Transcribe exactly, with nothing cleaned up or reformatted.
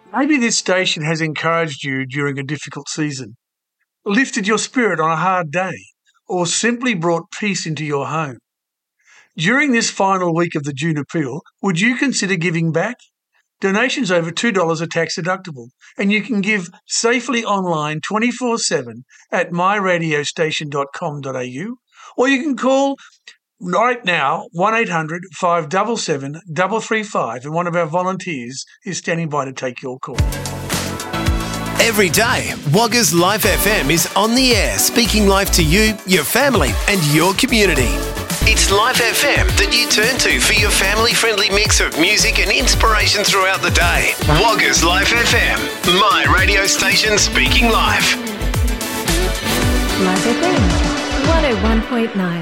Maybe this station has encouraged you during a difficult season, lifted your spirit on a hard day, or simply brought peace into your home. During this final week of the June appeal, would you consider giving back? Donations over two dollars are tax deductible, and you can give safely online twenty-four seven at my radio station dot com dot a u, or you can call right now one eight hundred five seven seven three three five, and one of our volunteers is standing by to take your call. Every day, Wagga's Life F M is on the air, speaking life to you, your family and your community. It's Life F M that you turn to for your family-friendly mix of music and inspiration throughout the day. Wagga's Life F M, my radio station speaking life. Life F M, one oh one point nine.